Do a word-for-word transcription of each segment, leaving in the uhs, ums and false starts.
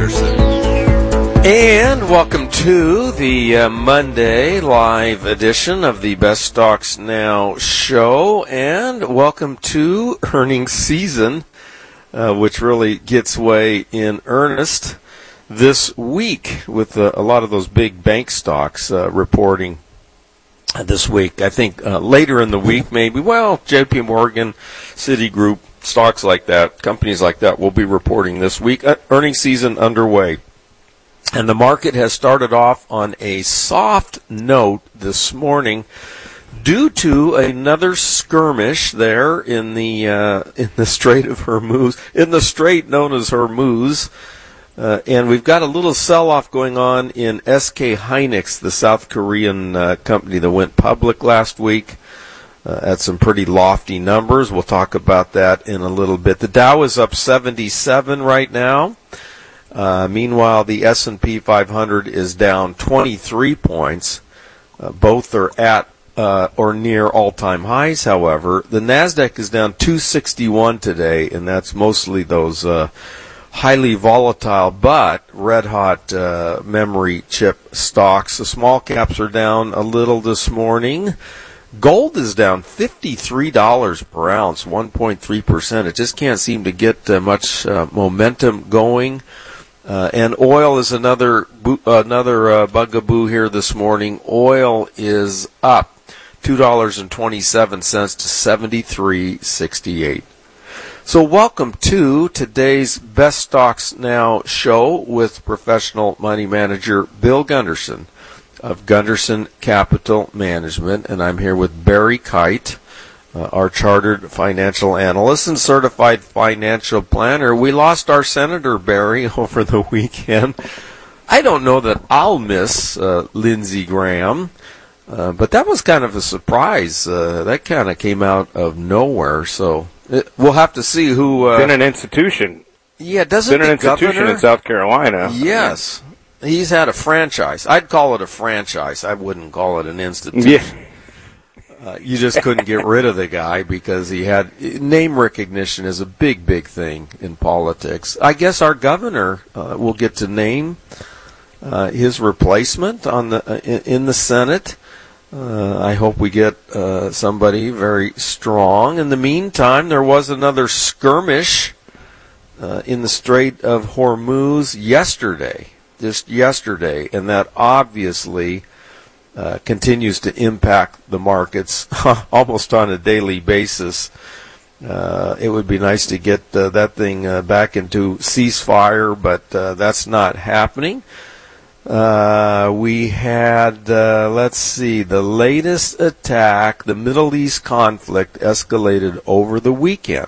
Gunderson. And welcome to the uh, Monday live edition of the Best Stocks Now show. And welcome to earnings season, uh, which really gets way in earnest this week with uh, a lot of those big bank stocks uh, reporting this week. I think uh, later in the week, maybe, well, J P Morgan, Citigroup, stocks like that, companies like that will be reporting this week. Uh, earnings season underway. And the market has started off on a soft note this morning due to another skirmish there in the uh, in the Strait of Hormuz, in the strait known as Hormuz. Uh, and we've got a little sell-off going on in S K Hynix, the South Korean uh, company that went public last week uh, at some pretty lofty numbers. We'll talk about that in a little bit. The Dow is up seventy-seven right now. Uh, meanwhile, the S and P five hundred is down twenty-three points. Uh, both are at uh, or near all-time highs, however. The NASDAQ is down two sixty-one today, and that's mostly those uh, highly volatile but red-hot uh, memory chip stocks. The small caps are down a little this morning. Gold is down fifty-three dollars per ounce, one point three percent. It just can't seem to get uh, much uh, momentum going. Uh, and oil is another bo- another uh, bugaboo here this morning. Oil is up two dollars and twenty-seven cents to seventy-three sixty-eight. So welcome to today's Best Stocks Now show with professional money manager Bill Gunderson of Gunderson Capital Management. And I'm here with Barry Kite, uh, our chartered financial analyst and certified financial planner. We lost our senator, Barry, over the weekend. I don't know that I'll miss uh, Lindsey Graham, uh, but that was kind of a surprise. Uh, that kind of came out of nowhere, so... It, we'll have to see who... Uh, been an institution. Yeah, doesn't been the an institution governor, in South Carolina. Yes. He's had a franchise. I'd call it a franchise. I wouldn't call it an institution. Yeah. Uh, you just couldn't get rid of the guy because he had... Name recognition is a big, big thing in politics. I guess our governor uh, will get to name uh, his replacement on the uh, in, in the Senate. Uh, I hope we get uh, somebody very strong. In the meantime, there was another skirmish uh, in the Strait of Hormuz yesterday, just yesterday, and that obviously uh, continues to impact the markets almost on a daily basis. Uh, it would be nice to get uh, that thing uh, back into ceasefire, but uh, that's not happening. Uh, we had, uh, let's see, the latest attack, the Middle East conflict escalated over the weekend.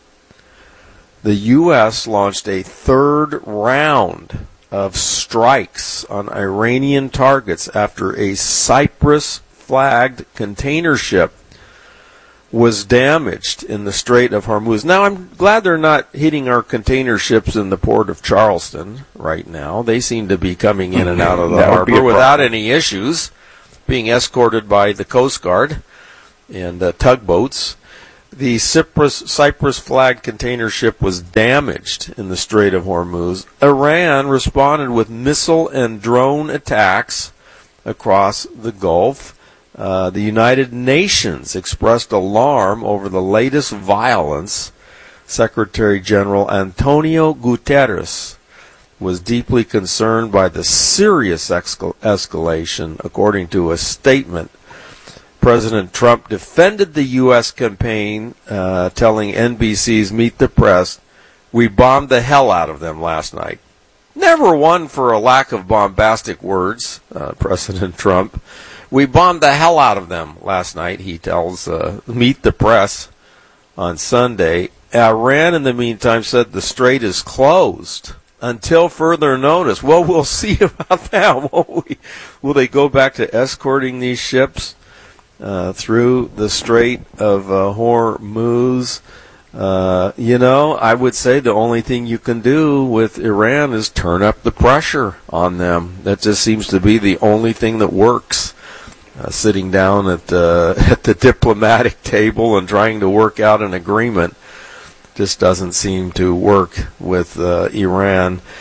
The U S launched a third round of strikes on Iranian targets after a Cyprus-flagged container ship was damaged in the Strait of Hormuz. Now, I'm glad they're not hitting our container ships in the port of Charleston right now. They seem to be coming in and out of the harbor without any issues, being escorted by the Coast Guard and uh, tugboats. The Cyprus, Cyprus-flagged container ship was damaged in the Strait of Hormuz. Iran responded with missile and drone attacks across the Gulf. Uh, the United Nations expressed alarm over the latest violence. Secretary General Antonio Guterres was deeply concerned by the serious escal- escalation, according to a statement. President Trump defended the U S campaign, uh, telling N B C's Meet the Press, "We bombed the hell out of them last night." Never one for a lack of bombastic words, uh, President Trump. "We bombed the hell out of them last night," he tells uh, Meet the Press on Sunday. Iran, in the meantime, said the strait is closed until further notice. Well, we'll see about that, won't we? Will they go back to escorting these ships uh, through the Strait of uh, Hormuz? Uh, you know, I would say the only thing you can do with Iran is turn up the pressure on them. That just seems to be the only thing that works. Uh, sitting down at the, at the diplomatic table and trying to work out an agreement just doesn't seem to work with uh, Iran.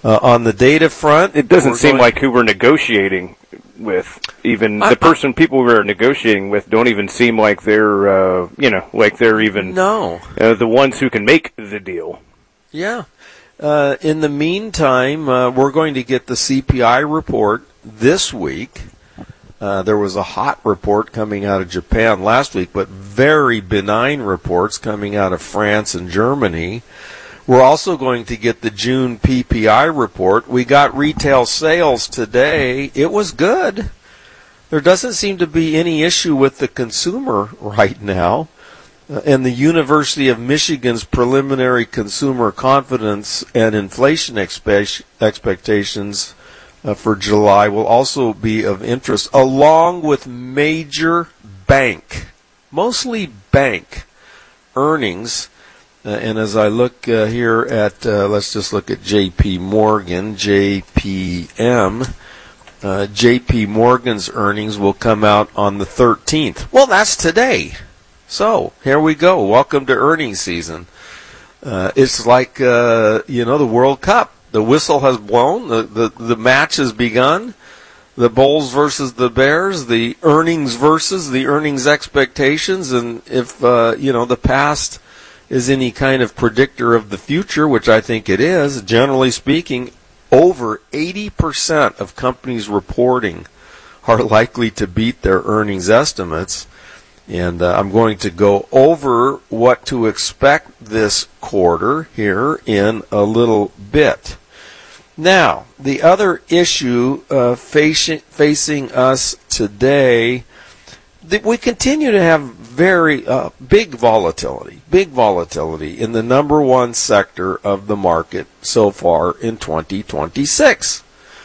Uh, on the data front, it doesn't seem like who we're negotiating with, even I, the person I, people we're negotiating with don't even seem like they're, uh, you know, like they're even no uh, the ones who can make the deal. Yeah. Uh, in the meantime, uh, we're going to get the C P I report this week. Uh, there was a hot report coming out of Japan last week, but very benign reports coming out of France and Germany. We're also going to get the June P P I report. We got retail sales today. It was good. There doesn't seem to be any issue with the consumer right now. Uh, and the University of Michigan's preliminary consumer confidence and inflation expe- expectations uh, for July will also be of interest, along with major bank, mostly bank, earnings. Uh, and as I look uh, here at, uh, let's just look at J P Morgan, J P M. Uh, J P Morgan's earnings will come out on the thirteenth. Well, that's today. So, here we go. Welcome to earnings season. Uh, it's like, uh, you know, the World Cup. The whistle has blown. The, the, the match has begun. The Bulls versus the Bears. The earnings versus the earnings expectations. And if, uh, you know, the past is any kind of predictor of the future, which I think it is, generally speaking, over eighty percent of companies reporting are likely to beat their earnings estimates. And uh, I'm going to go over what to expect this quarter here in a little bit. Now, the other issue uh, facing, facing us today, that we continue to have very uh, big volatility, big volatility in the number one sector of the market so far in twenty twenty-six.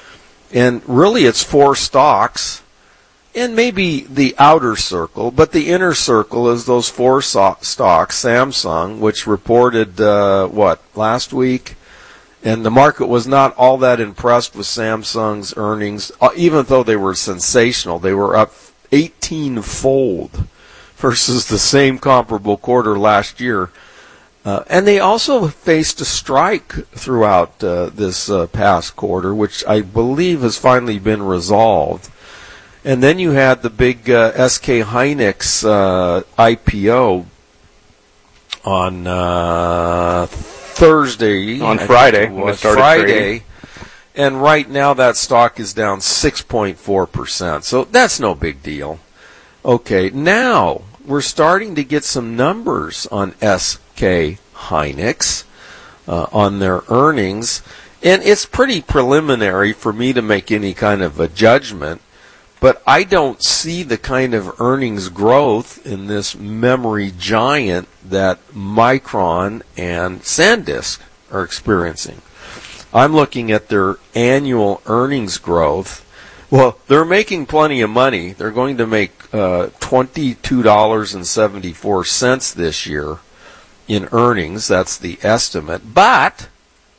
And really it's four stocks and maybe the outer circle, but the inner circle is those four so- stocks, Samsung, which reported, uh, what, last week? And the market was not all that impressed with Samsung's earnings, uh, even though they were sensational. They were up eighteen-fold versus the same comparable quarter last year. Uh, and they also faced a strike throughout uh, this uh, past quarter, which I believe has finally been resolved. And then you had the big uh, S K Hynix uh, I P O on uh, Thursday. On Friday. When it started Friday. Trading. And right now that stock is down six point four percent. So that's no big deal. Okay, now we're starting to get some numbers on S K Hynix, uh, on their earnings. And it's pretty preliminary for me to make any kind of a judgment. But I don't see the kind of earnings growth in this memory giant that Micron and SanDisk are experiencing. I'm looking at their annual earnings growth. Well, they're making plenty of money. They're going to make uh, twenty-two dollars and seventy-four cents this year in earnings. That's the estimate. But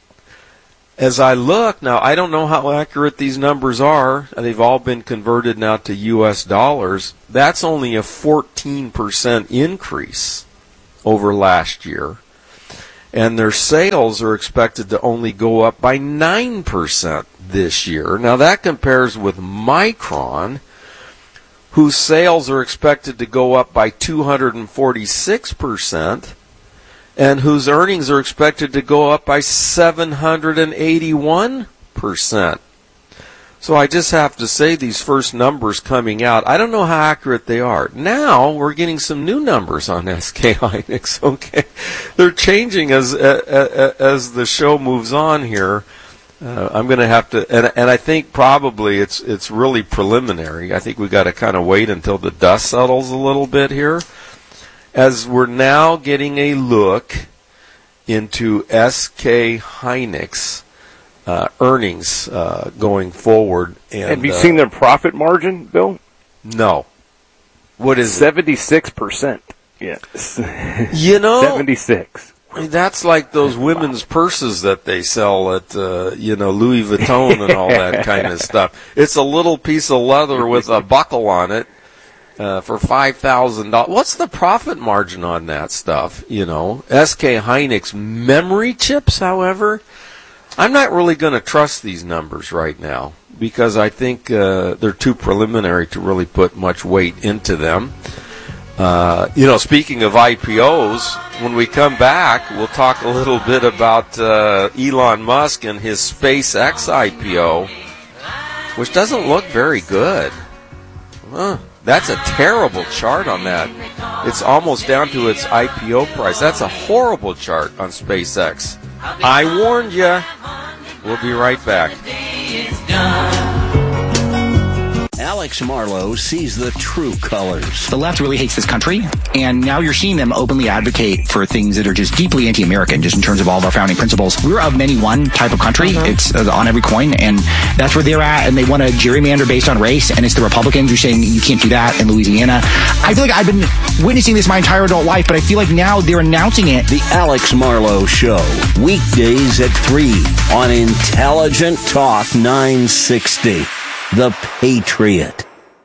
as I look, now I don't know how accurate these numbers are. They've all been converted now to U S dollars. That's only a fourteen percent increase over last year. And their sales are expected to only go up by nine percent this year. Now that compares with Micron, whose sales are expected to go up by two hundred forty-six percent. And whose earnings are expected to go up by seven hundred eighty-one percent. So I just have to say these first numbers coming out, I don't know how accurate they are. Now we're getting some new numbers on S K Hynix. Okay, they're changing as uh, as the show moves on here. Uh, I'm going to have to, and and I think probably it's it's really preliminary. I think we got to kind of wait until the dust settles a little bit here, as we're now getting a look into S K Hynix uh, earnings uh, going forward. And, have you uh, seen their profit margin, Bill? No. What is seventy-six percent. Yes. You know, seventy-six. That's like those women's purses that they sell at, uh, you know, Louis Vuitton and all that kind of stuff. It's a little piece of leather with a buckle on it. Uh, for five thousand dollars. What's the profit margin on that stuff? You know, S K Hynix memory chips, however, I'm not really going to trust these numbers right now because I think uh, they're too preliminary to really put much weight into them. Uh, you know, speaking of I P Os, when we come back, we'll talk a little bit about uh, Elon Musk and his SpaceX I P O, which doesn't look very good. Huh. That's a terrible chart on that. It's almost down to its I P O price. That's a horrible chart on SpaceX. I warned you. We'll be right back. Alex Marlowe sees the true colors. The left really hates this country, and now you're seeing them openly advocate for things that are just deeply anti-American, just in terms of all of our founding principles. We're of many one type of country. Uh-huh. It's uh, on every coin, and that's where they're at, and they want to gerrymander based on race, and it's the Republicans who are saying you can't do that in Louisiana. I feel like I've been witnessing this my entire adult life, but I feel like now they're announcing it. The Alex Marlowe Show, weekdays at three on Intelligent Talk nine sixty. The Patriot.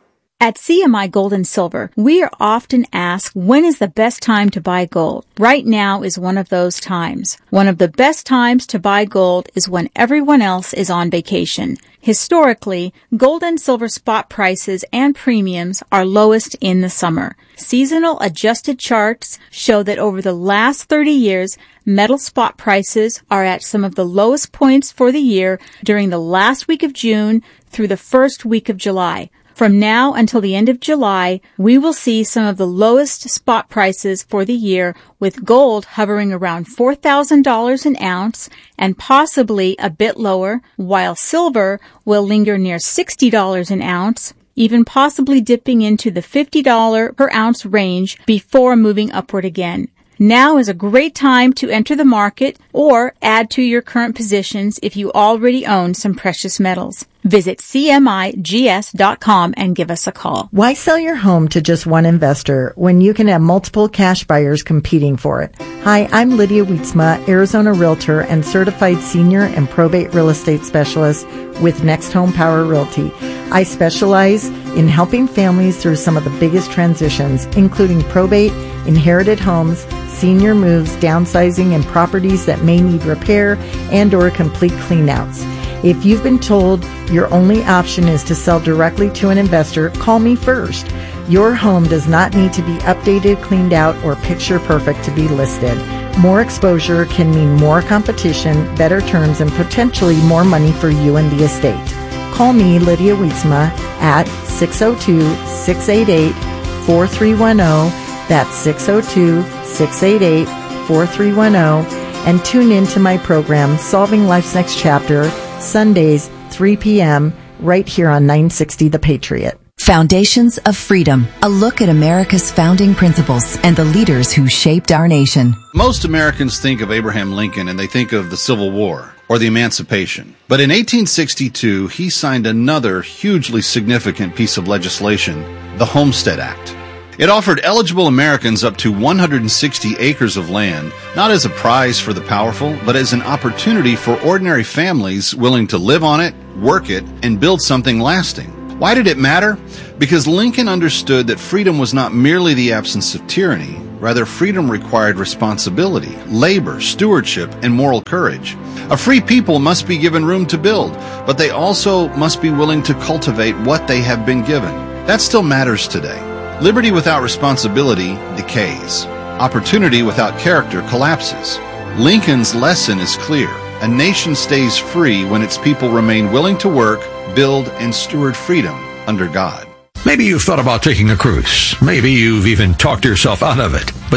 At C M I Gold and Silver, we are often asked, when is the best time to buy gold? Right now is one of those times. One of the best times to buy gold is when everyone else is on vacation. Historically, gold and silver spot prices and premiums are lowest in the summer. Seasonal adjusted charts show that over the last thirty years, metal spot prices are at some of the lowest points for the year during the last week of June through the first week of July. From now until the end of July, we will see some of the lowest spot prices for the year, with gold hovering around four thousand dollars an ounce and possibly a bit lower, while silver will linger near sixty dollars an ounce, even possibly dipping into the fifty dollars per ounce range before moving upward again. Now is a great time to enter the market or add to your current positions if you already own some precious metals. Visit C M I G S dot com and give us a call. Why sell your home to just one investor when you can have multiple cash buyers competing for it? Hi, I'm Lydia Wietzma, Arizona Realtor and Certified Senior and Probate Real Estate Specialist with Next Home Power Realty. I specialize in helping families through some of the biggest transitions, including probate, inherited homes, senior moves, downsizing, and properties that may need repair and or complete cleanouts. If you've been told your only option is to sell directly to an investor, call me first. Your home does not need to be updated, cleaned out, or picture perfect to be listed. More exposure can mean more competition, better terms, and potentially more money for you and the estate. Call me, Lydia Wietzma, at six oh two, six eight eight, four three one oh. That's six oh two, six eight eight, four three one oh. And tune in to my program, Solving Life's Next Chapter, Sundays, three p.m., right here on nine sixty The Patriot. Foundations of Freedom, a look at America's founding principles and the leaders who shaped our nation. Most Americans think of Abraham Lincoln and they think of the Civil War or the Emancipation. But in eighteen sixty-two, he signed another hugely significant piece of legislation, the Homestead Act. It offered eligible Americans up to one hundred sixty acres of land, not as a prize for the powerful, but as an opportunity for ordinary families willing to live on it, work it, and build something lasting. Why did it matter? Because Lincoln understood that freedom was not merely the absence of tyranny. Rather, freedom required responsibility, labor, stewardship, and moral courage. A free people must be given room to build, but they also must be willing to cultivate what they have been given. That still matters today. Liberty without responsibility decays. Opportunity without character collapses. Lincoln's lesson is clear. A nation stays free when its people remain willing to work, build, and steward freedom under God. Maybe you've thought about taking a cruise. Maybe you've even talked yourself out of it. But